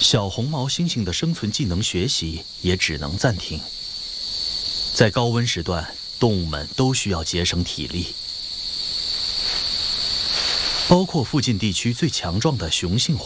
小红毛猩猩的生存技能学习也只能暂停。在高温时段，动物们都需要节省体力，包括附近地区最强壮的雄性